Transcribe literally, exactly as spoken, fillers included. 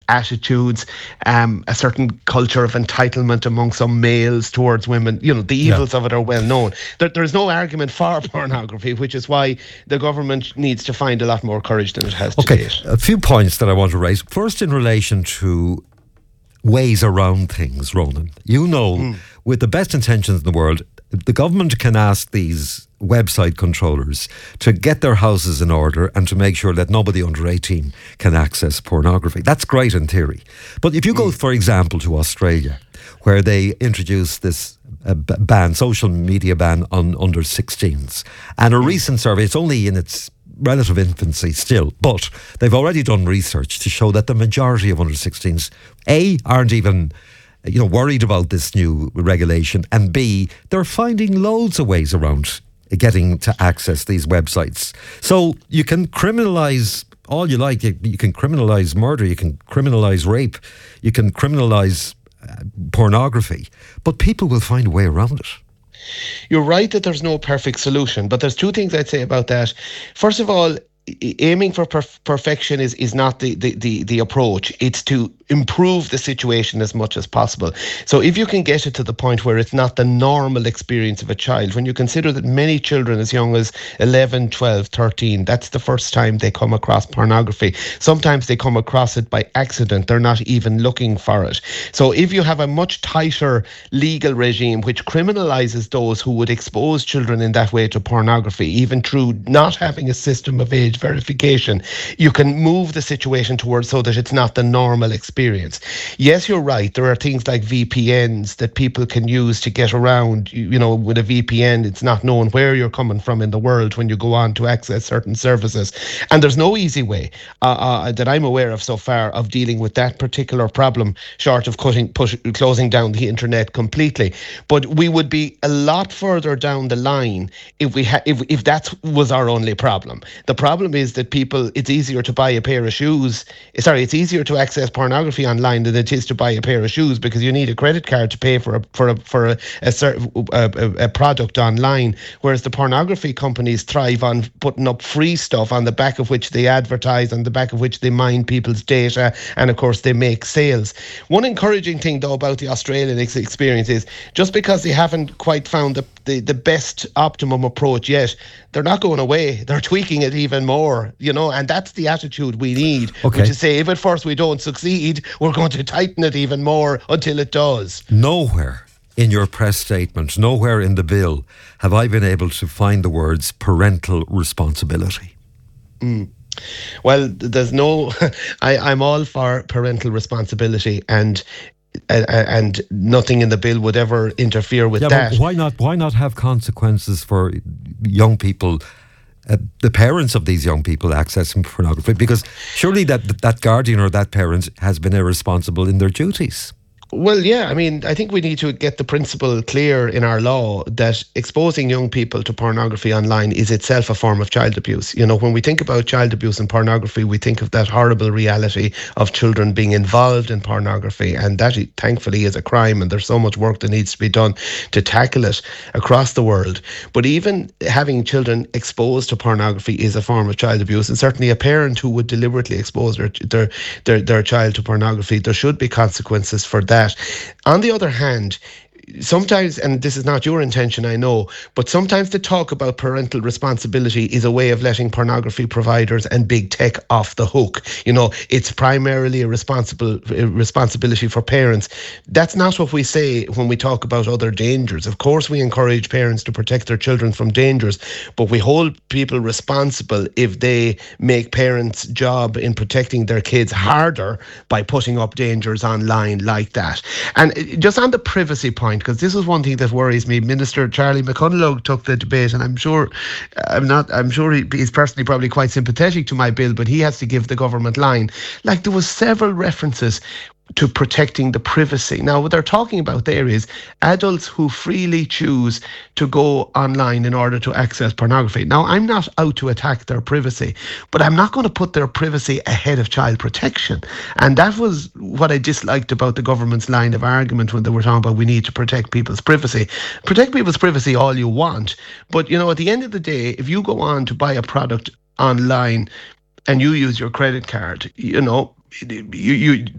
attitudes, um, a certain culture of entitlement among some males towards women. You know, the evils yeah. of it are well known. There, there's no argument for pornography, which is why the government needs to find a lot more courage than it has to okay, date. A few points that I want to raise. First, in relation to ways around things, Ronan. You know, mm. with the best intentions in the world, the government can ask these website controllers to get their houses in order and to make sure that nobody under eighteen can access pornography. That's great in theory. But if you go, for example, to Australia, where they introduced this uh, ban, social media ban on under sixteens, and a recent survey, it's only in its relative infancy still, but they've already done research to show that the majority of under sixteens, A, aren't even you know, worried about this new regulation, and B, they're finding loads of ways around getting to access these websites. So you can criminalise all you like. You, you can criminalise murder, you can criminalise rape, you can criminalise uh, pornography, but people will find a way around it. You're right that there's no perfect solution, but there's two things I'd say about that. First of all, aiming for perf- perfection is, is not the, the, the, the approach. It's to improve the situation as much as possible. So if you can get it to the point where it's not the normal experience of a child, when you consider that many children as young as eleven, twelve, thirteen, that's the first time they come across pornography. Sometimes they come across it by accident. They're not even looking for it. So if you have a much tighter legal regime which criminalises those who would expose children in that way to pornography, even through not having a system of age verification, you can move the situation towards so that it's not the normal experience. Yes, you're right. There are things like V P Ns that people can use to get around. You, you know, with a V P N, it's not known where you're coming from in the world when you go on to access certain services. And there's no easy way uh, uh, that I'm aware of so far of dealing with that particular problem, short of cutting, push, closing down the internet completely. But we would be a lot further down the line if we ha- if if that was our only problem. The problem is that people, it's easier to buy a pair of shoes. Sorry, it's easier to access pornography online than it is to buy a pair of shoes, because you need a credit card to pay for a for a for a a, a, a product online, whereas the pornography companies thrive on putting up free stuff on the back of which they advertise, on the back of which they mine people's data, and of course they make sales. One encouraging thing though about the Australian ex- experience is just because they haven't quite found the, the the best optimum approach yet, they're not going away. They're tweaking it even more, you know, and that's the attitude we need, okay. which is say if at first we don't succeed, we're going to tighten it even more until it does. Nowhere in your press statement, nowhere in the bill have I been able to find the words parental responsibility. Mm. Well, there's no, I, I'm all for parental responsibility, and uh, and nothing in the bill would ever interfere with yeah, that. But why not? Why not have consequences for young people? Uh, the parents of these young people accessing pornography, because surely that that guardian or that parent has been irresponsible in their duties. Well, yeah, I mean, I think we need to get the principle clear in our law that exposing young people to pornography online is itself a form of child abuse. You know, when we think about child abuse and pornography, we think of that horrible reality of children being involved in pornography, and that thankfully is a crime, and there's so much work that needs to be done to tackle it across the world. But even having children exposed to pornography is a form of child abuse, and certainly a parent who would deliberately expose their their their, their child to pornography, there should be consequences for that. On the other hand, sometimes, and this is not your intention, I know, but sometimes the talk about parental responsibility is a way of letting pornography providers and big tech off the hook. You know, it's primarily a responsible a responsibility for parents. That's not what we say when we talk about other dangers. Of course, we encourage parents to protect their children from dangers, but we hold people responsible if they make parents' job in protecting their kids harder by putting up dangers online like that. And just on the privacy point, because this is one thing that worries me. Minister Charlie McConalogue took the debate, and I'm sure, I'm not, I'm sure he, he's personally probably quite sympathetic to my bill, but he has to give the government line. Like, there was several references to protecting the privacy. Now, what they're talking about there is adults who freely choose to go online in order to access pornography. Now, I'm not out to attack their privacy, but I'm not going to put their privacy ahead of child protection. And that was what I disliked about the government's line of argument when they were talking about we need to protect people's privacy. Protect people's privacy all you want, but, you know, at the end of the day, if you go on to buy a product online and you use your credit card, you know, you, you